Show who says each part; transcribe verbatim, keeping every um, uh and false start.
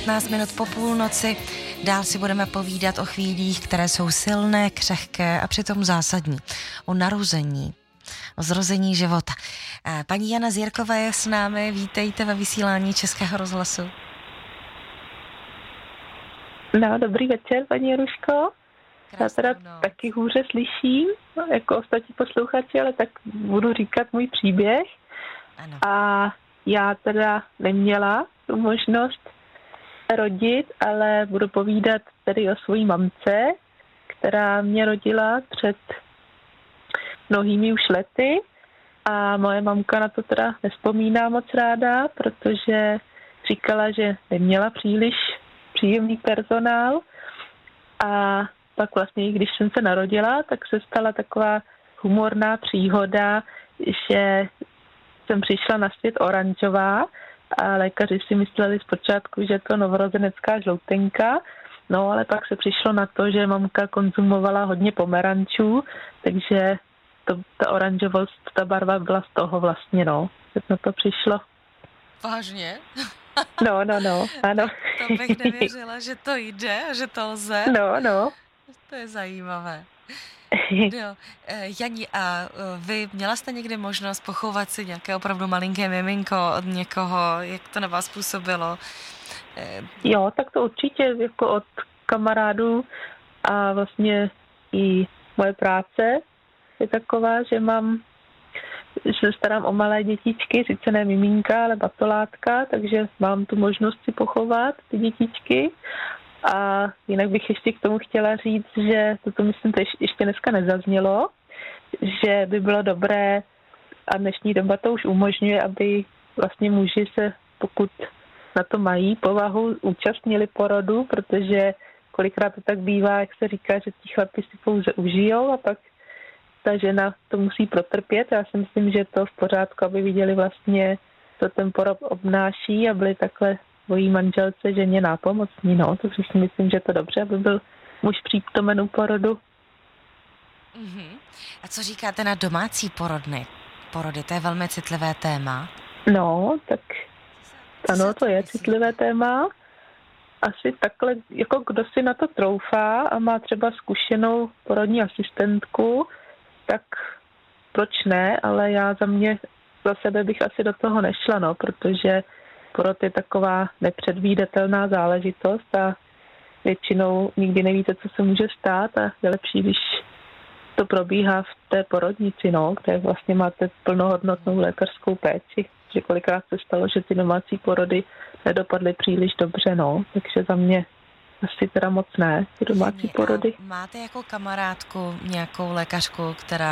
Speaker 1: patnáct minut po půlnoci. Dál si budeme povídat o chvílích, které jsou silné, křehké a přitom zásadní. O narození, o zrození života. Paní Jana Zírková je s námi. Vítejte ve vysílání Českého rozhlasu.
Speaker 2: No, dobrý večer, paní Jaruško. Já teda
Speaker 1: noc.
Speaker 2: taky hůře slyším, no, jako ostatní posluchači, ale tak budu říkat můj příběh.
Speaker 1: Ano.
Speaker 2: A já teda neměla tu možnost rodit, ale budu povídat tedy o svojí mamce, která mě rodila před mnohými už lety. A moje mamka na to teda nevzpomíná moc ráda, protože říkala, že neměla příliš příjemný personál. A pak vlastně, když jsem se narodila, tak se stala taková humorná příhoda, že jsem přišla na svět oranžová a lékaři si mysleli zpočátku, že je to novorozenecká žloutenka, no ale pak se přišlo na to, že mamka konzumovala hodně pomerančů, takže to, ta oranžovost, ta barva byla z toho vlastně, no, že na to přišlo.
Speaker 1: Vážně?
Speaker 2: No, no, no, ano.
Speaker 1: To bych nevěřila, že to jde a že to lze.
Speaker 2: No, no.
Speaker 1: To je zajímavé. Jo. Jani, a vy měla jste někdy možnost pochovat si nějaké opravdu malinké miminko od někoho? Jak to na vás působilo?
Speaker 2: Jo, tak to určitě jako od kamarádů a vlastně i moje práce je taková, že mám, že se starám o malé dětičky, sice ne miminka, ale batolátka, takže mám tu možnost si pochovat ty dětičky. A jinak bych ještě k tomu chtěla říct, že toto myslím teď ještě dneska nezaznělo, že by bylo dobré, a dnešní doba to už umožňuje, aby vlastně muži se, pokud na to mají povahu, účastnili porodu, protože kolikrát to tak bývá, jak se říká, že ti chlapi si pouze užijou a pak ta žena to musí protrpět. Já si myslím, že je to v pořádku, aby viděli vlastně, co ten porod obnáší a byli takhle svojí manželce, ženě nápomocní, no, takže si myslím, že je to dobře, aby byl muž přítomen u porodu.
Speaker 1: Mm-hmm. A co říkáte na domácí porodny? Porody, to je velmi citlivé téma.
Speaker 2: No, tak ano, to je citlivé téma. Asi takhle, jako kdo si na to troufá a má třeba zkušenou porodní asistentku, tak proč ne, ale já za mě, za sebe bych asi do toho nešla, no, protože porod je taková nepředvídatelná záležitost a většinou nikdy nevíte, co se může stát a je lepší, když to probíhá v té porodnici, no, kde vlastně máte plnohodnotnou lékařskou péči. Že kolikrát se stalo, že ty domácí porody nedopadly příliš dobře, no, takže za mě asi teda moc ne, ty domácí porody.
Speaker 1: Máte jako kamarádku nějakou lékařku, která